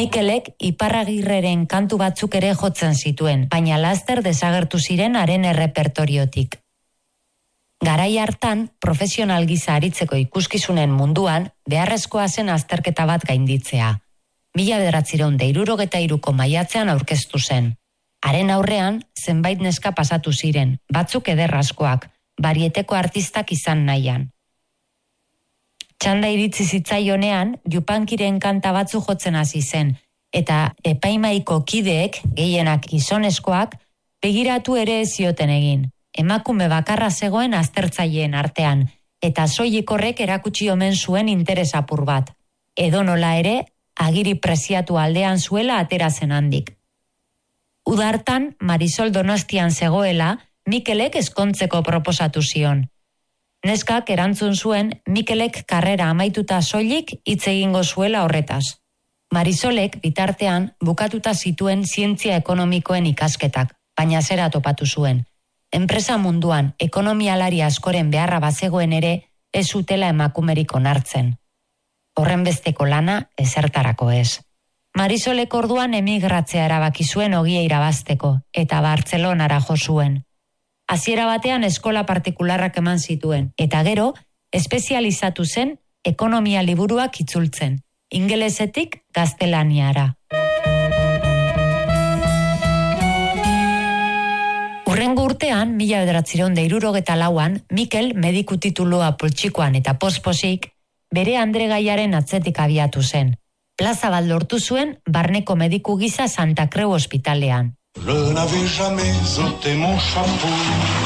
Mikelek Iparragirreren kantu batzuk ere jotzen zituen, baina laster desagertu ziren haren errepertoriotik. Garai hartan, profesional gisa aritzeko ikuskizunen munduan, beharrezkoa zen azterketa bat gainditzea. 1963ko maiatzean aurkeztu zen. Haren aurrean, zenbait neska pasatu ziren, batzuk ederrazkoak, barieteko artistak izan nahian. Txanda iritzi zitzaionean, Yupankiren kanta batzu jotzen hasi zen, eta epaimaiko kideek, gehienak gizonezkoak, begiratu ere ez zioten egin. Emakume bakarra zegoen aztertzaileen artean, eta soilik horrek erakutsi omen zuen interes apur bat. Edonola ere, agiri preziatu aldean zuela atera zen handik. Uda hartan, Marisol Donostian zegoela, Mikelek ezkontzeko proposatu zion. Neskak erantzun zuen, Mikelek karrera amaituta soilik hitz egingo zuela horretaz. Marisolek bitartean bukatuta zituen zientzia ekonomikoen ikasketak, baina zera topatu zuen. Enpresa munduan ekonomialari askoren beharra bazegoen ere, ez zutela emakumerik onartzen. Horrenbesteko lana ezertarako ez. Marisolek orduan emigratzea erabaki zuen ogia irabazteko, eta Bartzelonara jo zuen. Hasiera batean eskola partikularrak eman zituen, eta gero, espezializatu zen ekonomia liburuak itzultzen, ingelesetik gaztelaniara. Hurrengo urtean, 1964an, Mikel mediku titulua poltsikoan eta posposik, bere andregaiaren atzetik abiatu zen. Plaza bat lortu zuen barneko mediku gisa Santa Creu ospitalean.